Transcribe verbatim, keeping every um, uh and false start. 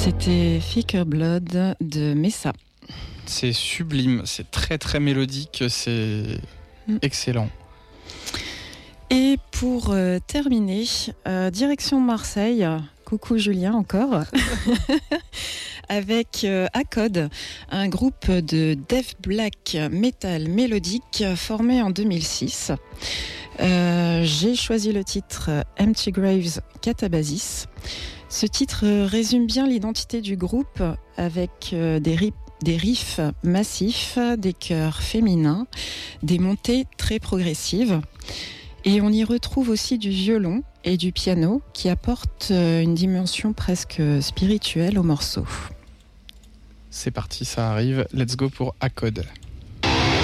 C'était Thicker Blood de Mesa. C'est sublime, c'est très très mélodique, c'est mm. excellent. Et pour euh, terminer, euh, direction Marseille, coucou Julien encore, avec euh, A-Code, un groupe de death black metal mélodique formé en deux mille six. Euh, j'ai choisi le titre Empty Graves Catabasis. Ce titre résume bien l'identité du groupe avec euh, des, rips, des riffs massifs, des chœurs féminins, des montées très progressives. Et on y retrouve aussi du violon et du piano qui apportent une dimension presque spirituelle au morceau. C'est parti, ça arrive. Let's go pour A-Code.